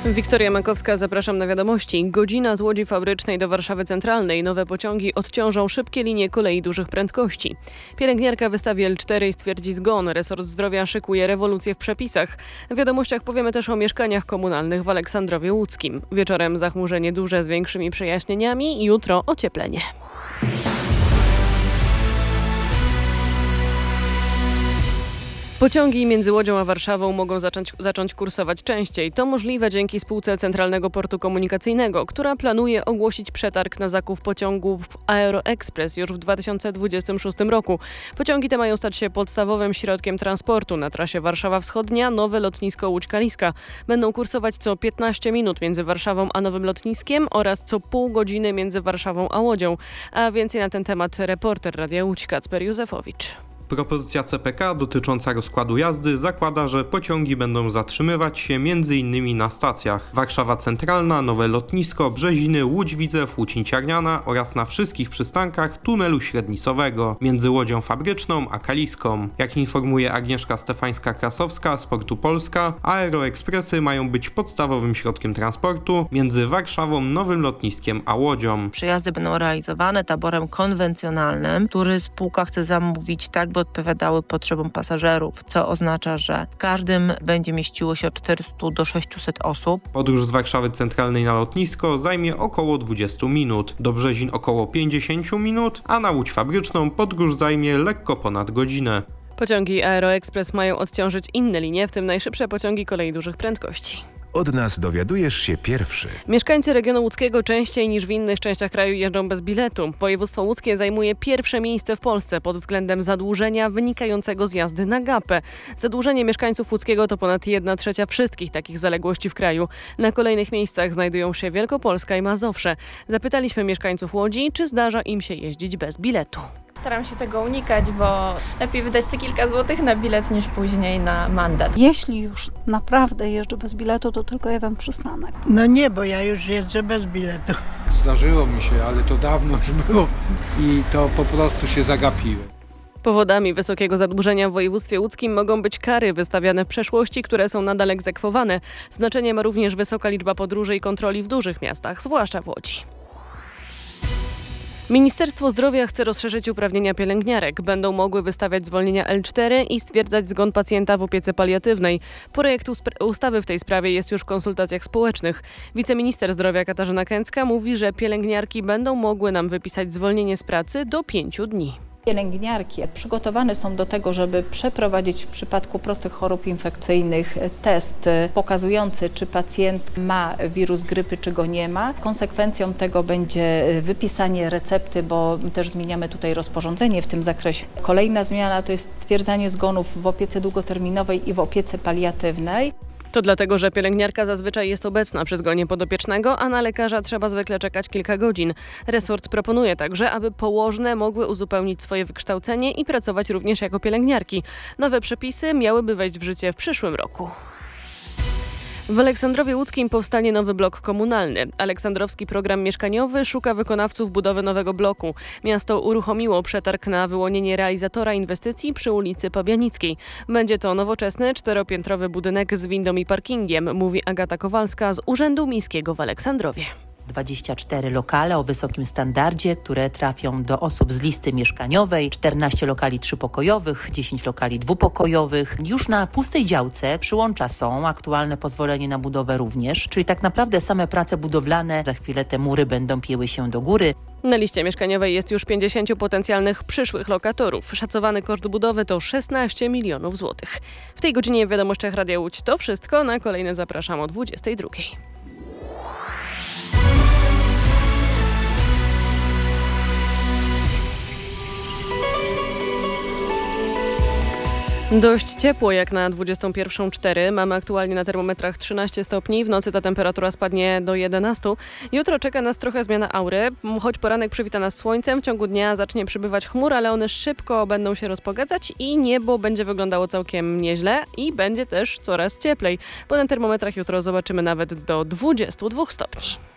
Wiktoria Makowska, zapraszam na wiadomości. Godzina z Łodzi Fabrycznej do Warszawy Centralnej. Nowe pociągi odciążą szybkie linie kolei dużych prędkości. Pielęgniarka wystawi L4 i stwierdzi zgon. Resort Zdrowia szykuje rewolucję w przepisach. W wiadomościach powiemy też o mieszkaniach komunalnych w Aleksandrowie Łódzkim. Wieczorem zachmurzenie duże z większymi przejaśnieniami. Jutro ocieplenie. Pociągi między Łodzią a Warszawą mogą zacząć kursować częściej. To możliwe dzięki spółce Centralnego Portu Komunikacyjnego, która planuje ogłosić przetarg na zakup pociągów Aeroexpress już w 2026 roku. Pociągi te mają stać się podstawowym środkiem transportu. Na trasie Warszawa Wschodnia nowe lotnisko Łódź Kaliska. Będą kursować co 15 minut między Warszawą a nowym lotniskiem oraz co pół godziny między Warszawą a Łodzią. A więcej na ten temat reporter Radia Łódź Kacper Józefowicz. Propozycja CPK dotycząca rozkładu jazdy zakłada, że pociągi będą zatrzymywać się m.in. na stacjach Warszawa Centralna, Nowe Lotnisko, Brzeziny, Łódź-Widzew, Łódź-Ciarniana oraz na wszystkich przystankach tunelu średnicowego między Łodzią Fabryczną a Kaliską. Jak informuje Agnieszka Stefańska-Krasowska z Portu Polska, Aeroexpressy mają być podstawowym środkiem transportu między Warszawą, Nowym Lotniskiem a Łodzią. Przejazdy będą realizowane taborem konwencjonalnym, który spółka chce zamówić tak, by odpowiadały potrzebom pasażerów, co oznacza, że w każdym będzie mieściło się od 400 do 600 osób. Podróż z Warszawy Centralnej na lotnisko zajmie około 20 minut, do Brzezin około 50 minut, a na Łódź Fabryczną podróż zajmie lekko ponad godzinę. Pociągi Aeroexpress mają odciążyć inne linie, w tym najszybsze pociągi kolei dużych prędkości. Od nas dowiadujesz się pierwszy. Mieszkańcy regionu łódzkiego częściej niż w innych częściach kraju jeżdżą bez biletu. Województwo łódzkie zajmuje pierwsze miejsce w Polsce pod względem zadłużenia wynikającego z jazdy na gapę. Zadłużenie mieszkańców łódzkiego to ponad 1/3 wszystkich takich zaległości w kraju. Na kolejnych miejscach znajdują się Wielkopolska i Mazowsze. Zapytaliśmy mieszkańców Łodzi, czy zdarza im się jeździć bez biletu. Staram się tego unikać, bo lepiej wydać te kilka złotych na bilet niż później na mandat. Jeśli już naprawdę jeżdżę bez biletu, to tylko jeden przystanek. No nie, bo ja już jeżdżę bez biletu. Zdarzyło mi się, ale to dawno już było i to po prostu się zagapiłem. Powodami wysokiego zadłużenia w województwie łódzkim mogą być kary wystawiane w przeszłości, które są nadal egzekwowane. Znaczenie ma również wysoka liczba podróży i kontroli w dużych miastach, zwłaszcza w Łodzi. Ministerstwo Zdrowia chce rozszerzyć uprawnienia pielęgniarek. Będą mogły wystawiać zwolnienia L4 i stwierdzać zgon pacjenta w opiece paliatywnej. Projekt ustawy w tej sprawie jest już w konsultacjach społecznych. Wiceminister zdrowia Katarzyna Kęcka mówi, że pielęgniarki będą mogły nam wypisać zwolnienie z pracy do 5 dni. Pielęgniarki przygotowane są do tego, żeby przeprowadzić w przypadku prostych chorób infekcyjnych test pokazujący, czy pacjent ma wirus grypy, czy go nie ma. Konsekwencją tego będzie wypisanie recepty, bo też zmieniamy tutaj rozporządzenie w tym zakresie. Kolejna zmiana to jest stwierdzanie zgonów w opiece długoterminowej i w opiece paliatywnej. To dlatego, że pielęgniarka zazwyczaj jest obecna przy zgonie podopiecznego, a na lekarza trzeba zwykle czekać kilka godzin. Resort proponuje także, aby położne mogły uzupełnić swoje wykształcenie i pracować również jako pielęgniarki. Nowe przepisy miałyby wejść w życie w przyszłym roku. W Aleksandrowie Łódzkim powstanie nowy blok komunalny. Aleksandrowski program mieszkaniowy szuka wykonawców budowy nowego bloku. Miasto uruchomiło przetarg na wyłonienie realizatora inwestycji przy ulicy Pabianickiej. Będzie to nowoczesny, 4-piętrowy budynek z windą i parkingiem, mówi Agata Kowalska z Urzędu Miejskiego w Aleksandrowie. 24 lokale o wysokim standardzie, które trafią do osób z listy mieszkaniowej, 14 lokali 3-pokojowych, 10 lokali 2-pokojowych. Już na pustej działce przyłącza są, aktualne pozwolenie na budowę również, czyli tak naprawdę same prace budowlane, za chwilę te mury będą pieły się do góry. Na liście mieszkaniowej jest już 50 potencjalnych przyszłych lokatorów. Szacowany koszt budowy to 16 milionów złotych. W tej godzinie w Wiadomościach Radia Łódź to wszystko, na kolejne zapraszam o 22. Dość ciepło jak na 21:04. Mamy aktualnie na termometrach 13 stopni. W nocy ta temperatura spadnie do 11. Jutro czeka nas trochę zmiana aury. Choć poranek przywita nas słońcem, w ciągu dnia zacznie przybywać chmur, ale one szybko będą się rozpogadzać i niebo będzie wyglądało całkiem nieźle i będzie też coraz cieplej. Bo na termometrach jutro zobaczymy nawet do 22 stopni.